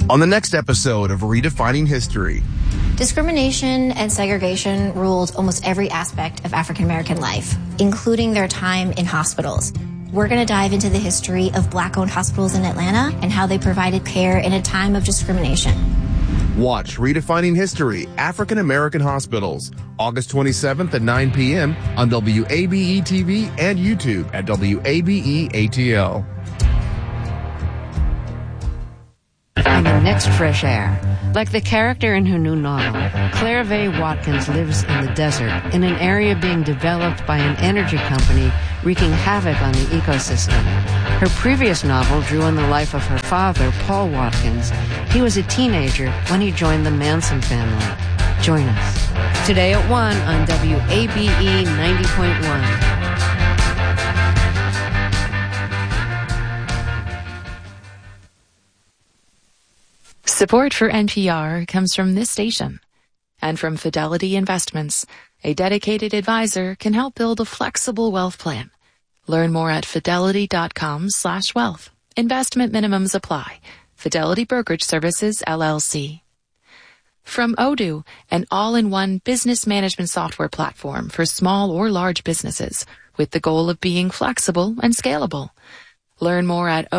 On the next episode of Redefining History. Discrimination and segregation ruled almost every aspect of African American life, including their time in hospitals. We're going to dive into the history of Black-owned hospitals in Atlanta and how they provided care in a time of discrimination. Watch Redefining History, African American Hospitals, August 27th at 9 p.m. on WABE TV and YouTube at WABE ATL. Finding next fresh air. Like the character in her new novel, Claire Vaye Watkins lives in the desert in an area being developed by an energy company wreaking havoc on the ecosystem. Her previous novel drew on the life of her father, Paul Watkins. He was a teenager when he joined the Manson family. Join us today at 1 on WABE 90.1. Support for NPR comes from this station and from Fidelity Investments. A dedicated advisor can help build a flexible wealth plan. Learn more at fidelity.com/wealth. Investment minimums apply. Fidelity Brokerage Services, LLC. From Odoo, an all-in-one business management software platform for small or large businesses with the goal of being flexible and scalable. Learn more at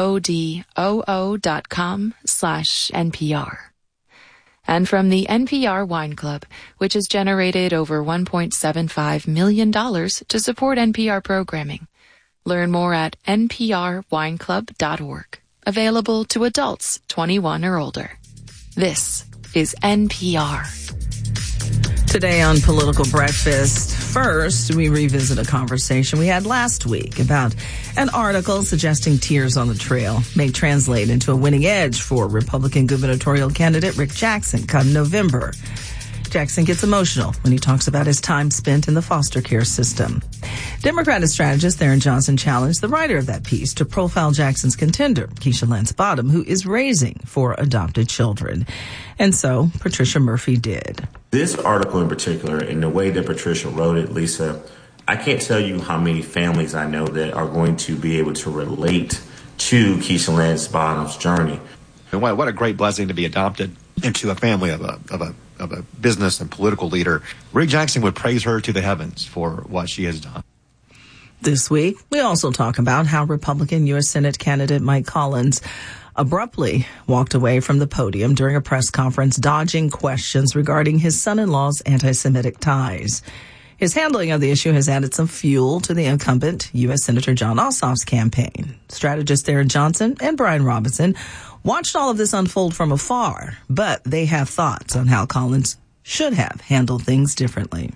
odoo.com/NPR. And from the NPR Wine Club, which has generated over $1.75 million to support NPR programming. Learn more at nprwineclub.org. Available to adults 21 or older. This is NPR. Today on Political Breakfast, first, we revisit a conversation we had last week about an article suggesting tears on the trail may translate into a winning edge for Republican gubernatorial candidate Rick Jackson come November. Jackson gets emotional when he talks about his time spent in the foster care system. Democratic strategist Theron Johnson challenged the writer of that piece to profile Jackson's contender, Keisha Lance Bottom, who is raising 4 adopted children. And so Patricia Murphy did. This article in particular, in the way that Patricia wrote it, Lisa, I can't tell you how many families I know that are going to be able to relate to Keisha Lance Bottom's journey. And what a great blessing to be adopted into a family of a business and political leader. Rick Jackson would praise her to the heavens for what she has done. This week, we also talk about how Republican U.S. Senate candidate Mike Collins abruptly walked away from the podium during a press conference, dodging questions regarding his son-in-law's anti-Semitic ties. His handling of the issue has added some fuel to the incumbent U.S. Senator Jon Ossoff's campaign. Strategists Theron Johnson and Brian Robinson watched all of this unfold from afar, but they have thoughts on how Collins should have handled things differently.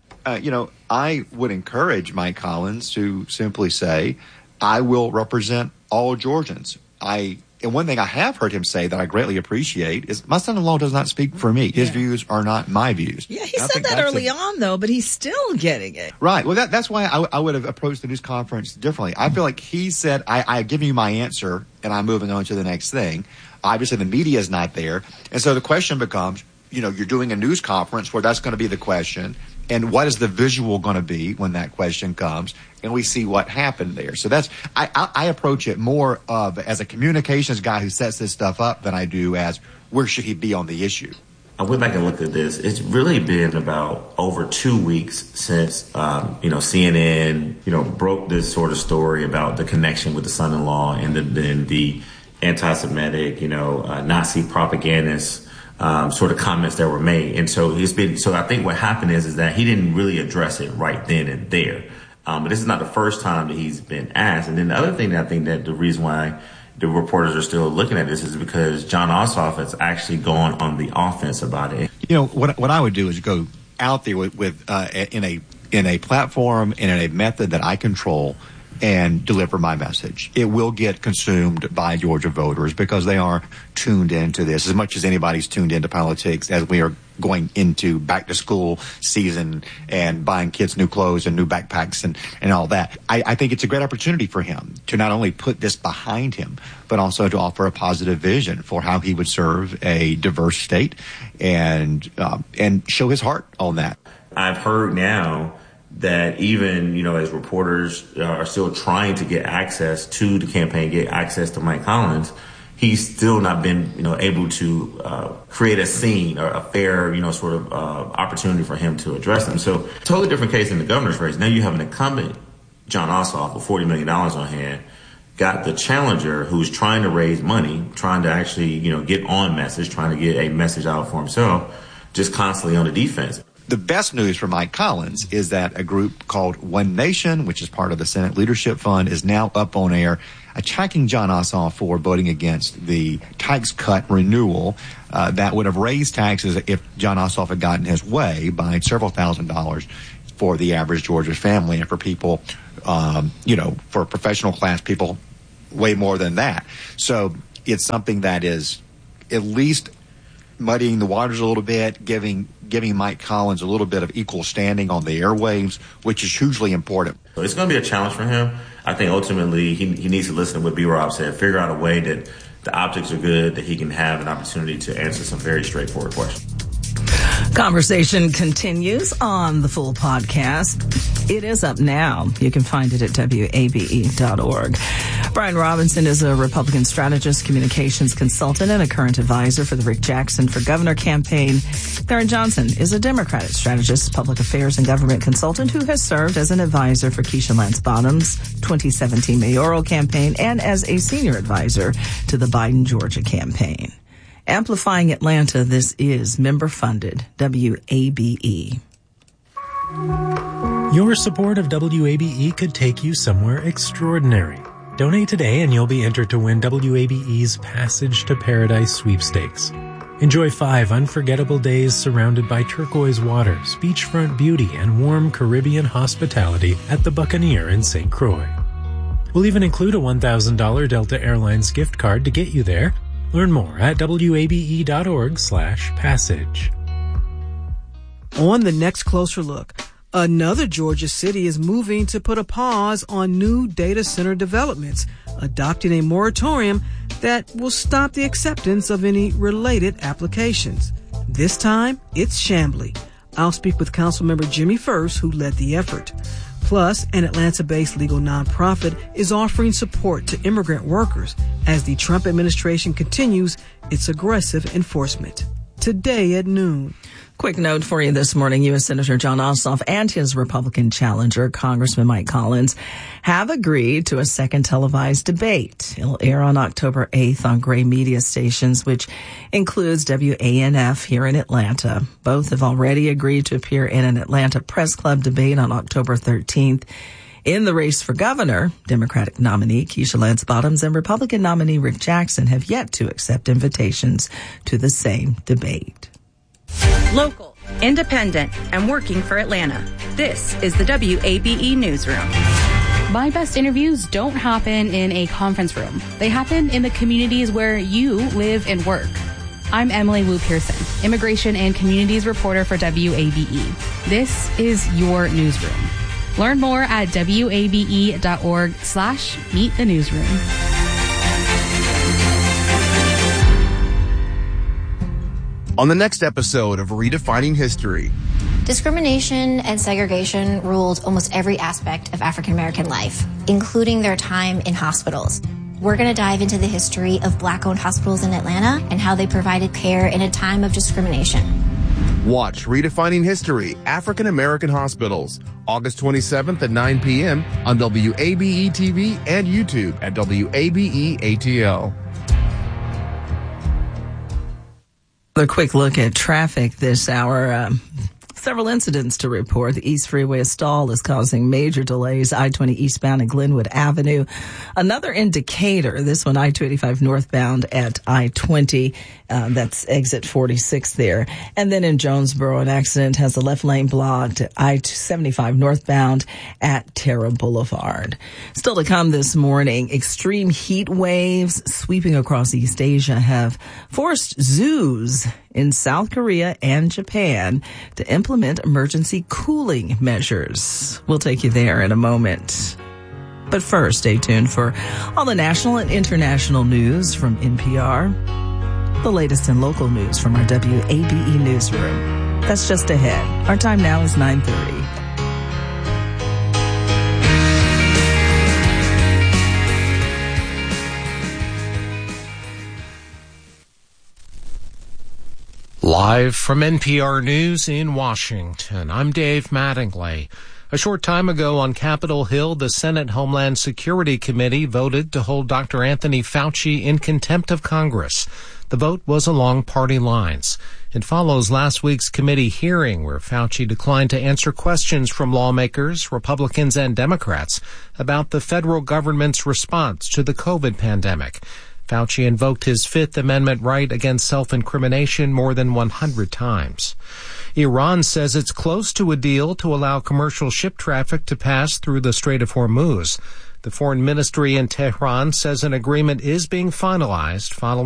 I would encourage Mike Collins to simply say, I will represent all Georgians. And one thing I have heard him say that I greatly appreciate is my son-in-law does not speak for me. His views are not my views. Yeah, he said that early on, though, but he's still getting it. Right. Well, that's why I would have approached the news conference differently. I feel like he said, I give you my answer, and I'm moving on to the next thing. Obviously, the media is not there. And so the question becomes, you're doing a news conference where that's going to be the question. And what is the visual going to be when that question comes? And we see what happened there. So that's I approach it more of as a communications guy who sets this stuff up than I do as where should he be on the issue. I went back and looked at this. It's really been about over 2 weeks since CNN broke this sort of story about the connection with the son-in-law and then the anti-Semitic Nazi propagandists. Sort of comments that were made. And so I think what happened is that he didn't really address it right then and there. But this is not the first time that he's been asked. And then the other thing that I think that the reason why the reporters are still looking at this is because Jon Ossoff has actually gone on the offense about it. What I would do is go out there in a platform and in a method that I control and deliver my message. It will get consumed by Georgia voters because they are tuned into this as much as anybody's tuned into politics as we are going into back to school season and buying kids new clothes and new backpacks and all that. I think it's a great opportunity for him to not only put this behind him, but also to offer a positive vision for how he would serve a diverse state and show his heart on that. I've heard now that even, as reporters are still trying to get access to the campaign, get access to Mike Collins, he's still not been, able to create a scene or a fair, opportunity for him to address them. So totally different case in the governor's race. Now you have an incumbent, Jon Ossoff, with $40 million on hand, got the challenger who's trying to raise money, trying to actually, get on message, trying to get a message out for himself, just constantly on the defense. The best news for Mike Collins is that a group called One Nation, which is part of the Senate Leadership Fund, is now up on air attacking Jon Ossoff for voting against the tax cut renewal that would have raised taxes if Jon Ossoff had gotten his way by several $1,000s for the average Georgia family, and for people, for professional class people, way more than that. So it's something that is at least muddying the waters a little bit, giving Mike Collins a little bit of equal standing on the airwaves, which is hugely important. So it's going to be a challenge for him. I think ultimately he needs to listen to what B-Rob said, figure out a way that the optics are good, that he can have an opportunity to answer some very straightforward questions. Conversation continues on the full podcast. It is up now. You can find it at WABE.org. Brian Robinson is a Republican strategist, communications consultant, and a current advisor for the Rick Jackson for Governor campaign. Karen Johnson is a Democratic strategist, public affairs, and government consultant who has served as an advisor for Keisha Lance Bottoms' 2017 mayoral campaign and as a senior advisor to the Biden Georgia campaign. Amplifying Atlanta, this is member-funded WABE. Your support of WABE could take you somewhere extraordinary. Donate today and you'll be entered to win WABE's Passage to Paradise sweepstakes. Enjoy 5 unforgettable days surrounded by turquoise waters, beachfront beauty, and warm Caribbean hospitality at the Buccaneer in St. Croix. We'll even include a $1,000 Delta Airlines gift card to get you there. Learn more at WABE.org/passage. On the next Closer Look, another Georgia city is moving to put a pause on new data center developments, adopting a moratorium that will stop the acceptance of any related applications. This time, it's Chamblee. I'll speak with Councilmember Jimmy First, who led the effort. Plus, an Atlanta-based legal nonprofit is offering support to immigrant workers as the Trump administration continues its aggressive enforcement. Today at noon. Quick note for you this morning. U.S. Senator Jon Ossoff and his Republican challenger, Congressman Mike Collins, have agreed to a second televised debate. It'll air on October 8th on Gray Media Stations, which includes WANF here in Atlanta. Both have already agreed to appear in an Atlanta Press Club debate on October 13th. In the race for governor, Democratic nominee Keisha Lance Bottoms and Republican nominee Rick Jackson have yet to accept invitations to the same debate. Local, independent, and working for Atlanta. This is the WABE Newsroom. My best interviews don't happen in a conference room. They happen in the communities where you live and work. I'm Emily Wu Pearson, immigration and communities reporter for WABE. This is your newsroom. Learn more at WABE.org/meet the newsroom. On the next episode of Redefining History. Discrimination and segregation ruled almost every aspect of African American life, including their time in hospitals. We're going to dive into the history of Black-owned hospitals in Atlanta and how they provided care in a time of discrimination. Watch Redefining History, African American Hospitals, August 27th at 9 p.m. on WABE TV and YouTube at WABE ATL. A quick look at traffic this hour. Several incidents to report. The East Freeway stall is causing major delays. I-20 eastbound at Glenwood Avenue. Another indicator, this one I-285 northbound at I-20. That's exit 46 there. And then in Jonesboro, an accident has the left lane blocked at I-75 northbound at Terra Boulevard. Still to come this morning, extreme heat waves sweeping across East Asia have forced zoos in South Korea and Japan to implement emergency cooling measures. We'll take you there in a moment. But first, stay tuned for all the national and international news from NPR. The latest in local news from our WABE newsroom. That's just ahead. Our time now is 9:30. Live from NPR News in Washington, I'm Dave Mattingly. A short time ago on Capitol Hill, the Senate Homeland Security Committee voted to hold Dr. Anthony Fauci in contempt of Congress. The vote was along party lines. It follows last week's committee hearing where Fauci declined to answer questions from lawmakers, Republicans and Democrats about the federal government's response to the COVID pandemic. Fauci invoked his Fifth Amendment right against self-incrimination more than 100 times. Iran says it's close to a deal to allow commercial ship traffic to pass through the Strait of Hormuz. The foreign ministry in Tehran says an agreement is being finalized following